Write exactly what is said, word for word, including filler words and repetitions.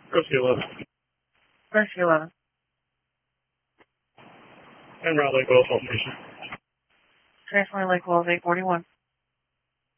Rescue eleven. Rescue eleven. And Route Lake Oil Station. Transferring Lake Wells eight forty-one.